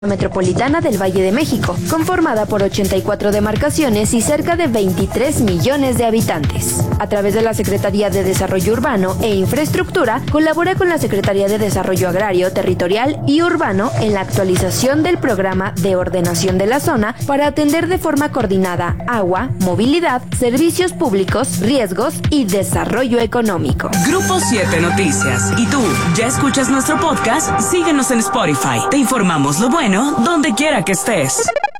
Metropolitana del Valle de México, conformada por 84 demarcaciones y cerca de 23 millones de habitantes. A través de la Secretaría de Desarrollo Urbano e Infraestructura, colabora con la Secretaría de Desarrollo Agrario, Territorial y Urbano en la actualización del programa de ordenación de la zona para atender de forma coordinada agua, movilidad, servicios públicos, riesgos y desarrollo económico. Grupo 7 Noticias. ¿Y tú, ya escuchas nuestro podcast? Síguenos en Spotify. Te informamos lo bueno donde quiera que estés.